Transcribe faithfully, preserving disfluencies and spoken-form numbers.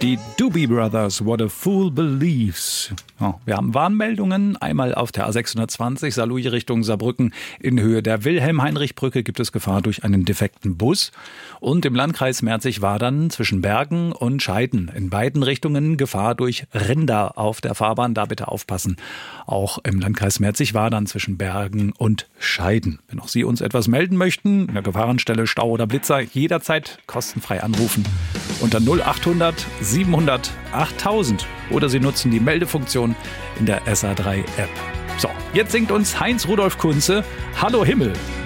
Die Doobie Brothers, What a Fool Believes. Oh, wir haben Warnmeldungen. Einmal auf der A sechshundertzwanzig, Saarlouis Richtung Saarbrücken. In Höhe der Wilhelm-Heinrich-Brücke gibt es Gefahr durch einen defekten Bus. Und im Landkreis Merzig-Wadern zwischen Bergen und Scheiden. In beiden Richtungen Gefahr durch Rinder auf der Fahrbahn. Da bitte aufpassen. Auch im Landkreis Merzig-Wadern zwischen Bergen und Scheiden. Wenn auch Sie uns etwas melden möchten, in der Gefahrenstelle, Stau oder Blitzer, jederzeit kostenfrei anrufen. Unter null achthundert siebenhundert achttausend. Oder Sie nutzen die Meldefunktion in der S A drei App. So, jetzt singt uns Heinz Rudolf Kunze Hallo Himmel.